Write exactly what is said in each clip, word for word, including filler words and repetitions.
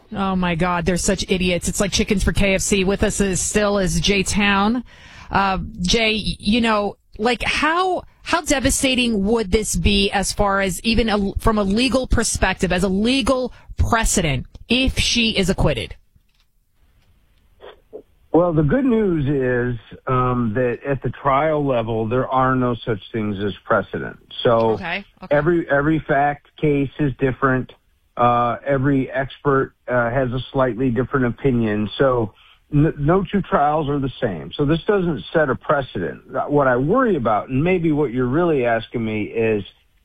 Oh, my God. They're such idiots. It's like chickens for K F C. With us is still is Jay Town. Uh, Jay, you know, like how how devastating would this be as far as even a, from a legal perspective, as a legal precedent, if she is acquitted? Well, the good news is um, that at the trial level, there are no such things as precedent. So okay, okay. every every fact case is different. Uh, every expert uh, has a slightly different opinion. So n- no two trials are the same. So this doesn't set a precedent. What I worry about, and maybe what you're really asking me is,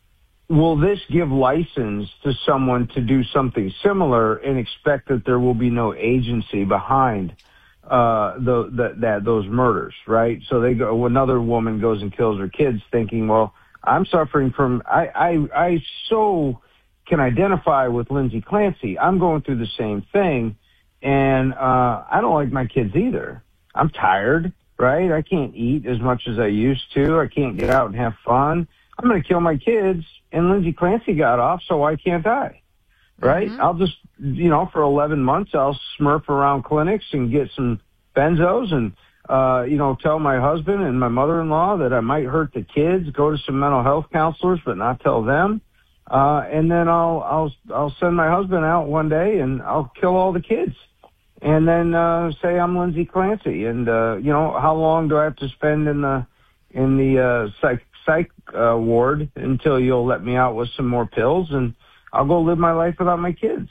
will this give license to someone to do something similar and expect that there will be no agency behind uh, the, the, that, those murders, right? So they go, another woman goes and kills her kids thinking, well, I'm suffering from, I, I, I so can identify with Lindsay Clancy. I'm going through the same thing, and uh, I don't like my kids either. I'm tired, right? I can't eat as much as I used to. I can't get out and have fun. I'm going to kill my kids, and Lindsay Clancy got off, so why can't I? Right? Mm-hmm. I'll just, you know, for eleven months, I'll smurf around clinics and get some benzos and, uh, you know, tell my husband and my mother-in-law that I might hurt the kids, go to some mental health counselors, but not tell them. Uh, and then I'll, I'll, I'll send my husband out one day and I'll kill all the kids. And then, uh, say I'm Lindsay Clancy. And, uh, you know, how long do I have to spend in the, in the, uh, psych, psych, uh, ward until you'll let me out with some more pills, and I'll go live my life without my kids.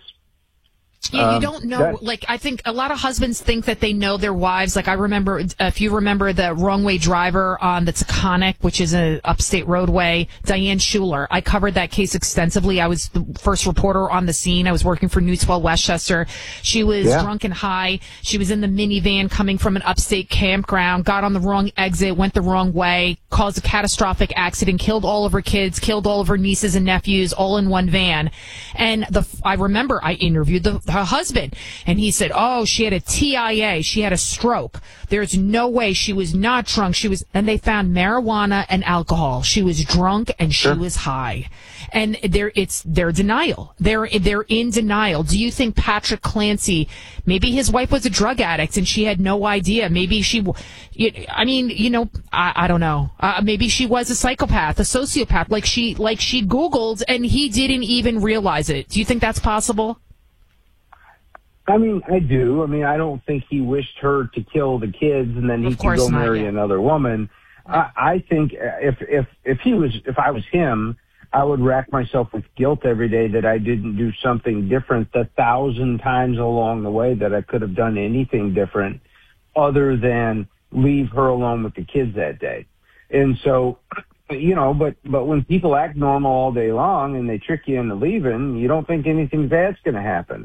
You, you don't know, um, like, I think a lot of husbands think that they know their wives. Like, I remember, if you remember the Wrong Way Driver on the Taconic, which is an upstate roadway, Diane Schuler. I covered that case extensively. I was the first reporter on the scene. I was working for Newswell Westchester. She was yeah. drunk and high. She was in the minivan coming from an upstate campground, got on the wrong exit, went the wrong way, caused a catastrophic accident, killed all of her kids, killed all of her nieces and nephews, all in one van. And the I remember I interviewed the her husband, and he said, oh, she had a T I A, she had a stroke. There's no way she was not drunk. She was, and they found marijuana and alcohol. She was drunk and she sure. was high. And they're, it's, they're denial. They're, they're in denial. Do you think Patrick Clancy, maybe his wife was a drug addict and she had no idea? Maybe she, I mean, you know, I, I don't know. Uh, maybe she was a psychopath, a sociopath, like she, like she Googled and he didn't even realize it. Do you think that's possible? I mean, I do. I mean, I don't think he wished her to kill the kids and then he could go marry another woman. I, I think if if if he was, if I was him, I would rack myself with guilt every day that I didn't do something different the thousand times along the way that I could have done anything different other than leave her alone with the kids that day. And so, you know, but but when people act normal all day long and they trick you into leaving, you don't think anything bad's going to happen.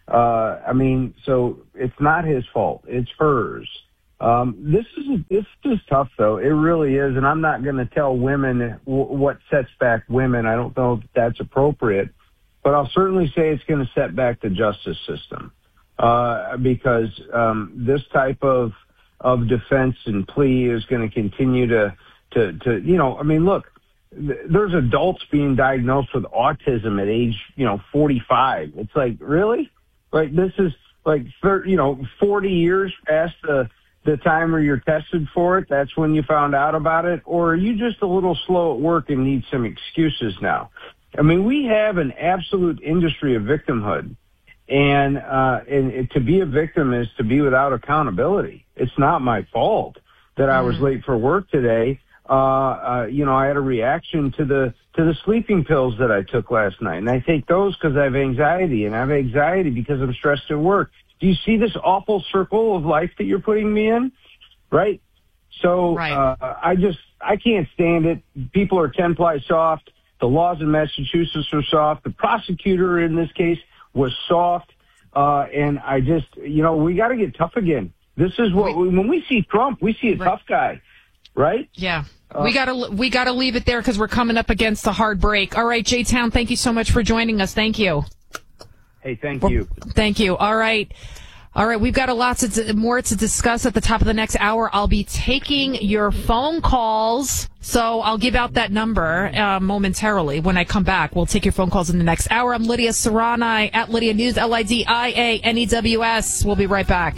Uh, I mean, so it's not his fault. It's hers. Um, this is, this is tough though. It really is. And I'm not going to tell women w- what sets back women. I don't know if that's appropriate, but I'll certainly say it's going to set back the justice system. Uh, because, um, this type of, of defense and plea is going to continue to, to, to, you know, I mean, look, th- there's adults being diagnosed with autism at age, you know, forty-five. It's like, really? Like, this is like, you know, forty years past the, the time where you're tested for it. That's when you found out about it. Or are you just a little slow at work and need some excuses now? I mean, we have an absolute industry of victimhood. And, uh, and it, to be a victim is to be without accountability. It's not my fault that I was Mm-hmm. late for work today. Uh, uh, you know, I had a reaction to the, to the sleeping pills that I took last night. And I take those because I have anxiety, and I have anxiety because I'm stressed at work. Do you see this awful circle of life that you're putting me in? Right? So, right. uh, I just, I can't stand it. People are ten-ply soft. The laws in Massachusetts are soft. The prosecutor in this case was soft. Uh, and I just, you know, we got to get tough again. This is what, we, when we see Trump, we see a right. tough guy. Right? Yeah. Uh, we gotta, we gotta leave it there because we're coming up against the hard break. All right, Jay Town, thank you so much for joining us. Thank you. Hey, thank you. Thank you. All right. All right, we've got a lot to, more to discuss at the top of the next hour. I'll be taking your phone calls, so I'll give out that number uh, momentarily when I come back. We'll take your phone calls in the next hour. I'm Lydia Serrani at Lydia News, L I D I A N E W S. We'll be right back.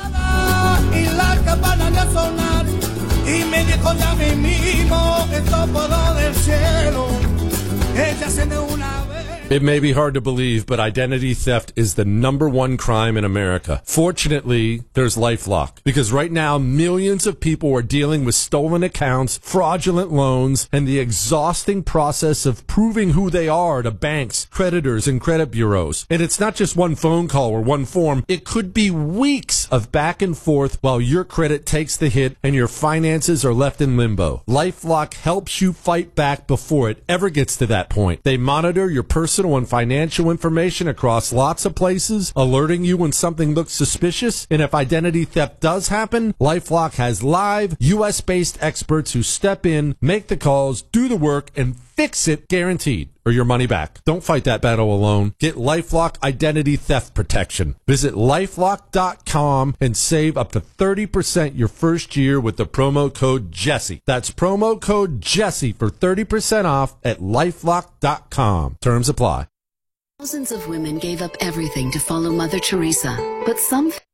It may be hard to believe, but identity theft is the number one crime in America. Fortunately, there's LifeLock, because right now millions of people are dealing with stolen accounts, fraudulent loans, and the exhausting process of proving who they are to banks, creditors, and credit bureaus. And it's not just one phone call or one form. It could be weeks of back and forth while your credit takes the hit and your finances are left in limbo. LifeLock helps you fight back before it ever gets to that point. They monitor your personal and financial information across lots of places, alerting you when something looks suspicious. And if identity theft does happen, LifeLock has live, U S-based experts who step in, make the calls, do the work, and fix it guaranteed, or your money back. Don't fight that battle alone. Get LifeLock Identity Theft Protection. Visit LifeLock dot com and save up to thirty percent your first year with the promo code Jesse. That's promo code Jesse for thirty percent off at LifeLock dot com. Terms apply. Thousands of women gave up everything to follow Mother Teresa, but some